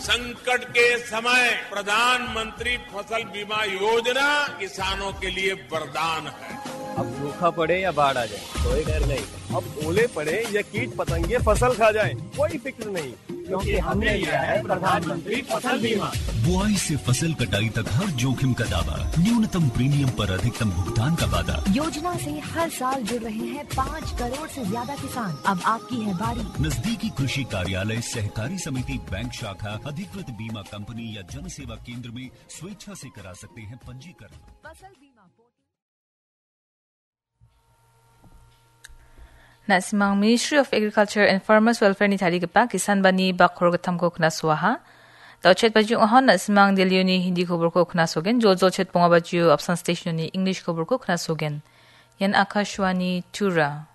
संकट के समय प्रधानमंत्री फसल बीमा योजना किसानों के लिए वरदान है। अब सूखा पड़े या बाढ़ आ जाए कोई डर नहीं। अब ओले पड़े या कीट पतंगे फसल खा जाए कोई फिक्र नहीं, क्योंकि हमने लिया है प्रधानमंत्री फसल बीमा। बुआई से फसल कटाई तक हर जोखिम का दावा, न्यूनतम प्रीमियम पर अधिकतम भुगतान का वादा। योजना से हर साल जुड़ रहे हैं 5 करोड़ से ज्यादा किसान। अब आपकी है बारी। नजदीकी कृषि कार्यालय, सहकारी समिति, बैंक शाखा, अधिकृत बीमा कंपनी या जन सेवा केंद्र में स्वेच्छा से करा सकते हैं पंजीकरण। फसल बीमा Nasimang Ministry of Agriculture and Farmers Welfare ni tali kepa kisan bani bakor gatam ko kna swaha. Tauchet baju ahon nasimang delio ni hindi khobor ko kna sogen. Jojo chet ponga baju absan station ni English khobor ko kna sogen. Yan Akashwani Tura.